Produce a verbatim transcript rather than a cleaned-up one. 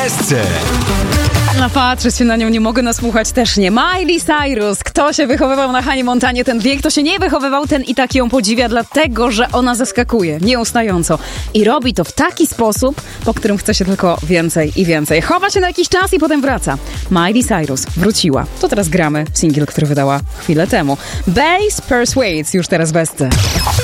Bezce. No patrzeć się na nią nie mogę, nasłuchać też nie. Miley Cyrus. Kto się wychowywał na Hanie Montanie ten wiek, kto się nie wychowywał, ten i tak ją podziwia, dlatego, że ona zaskakuje nieustająco. I robi to w taki sposób, po którym chce się tylko więcej i więcej. Chowa się na jakiś czas i potem wraca. Miley Cyrus wróciła. To teraz gramy singiel, który wydała chwilę temu. Bass Persuades, już teraz w Bezce.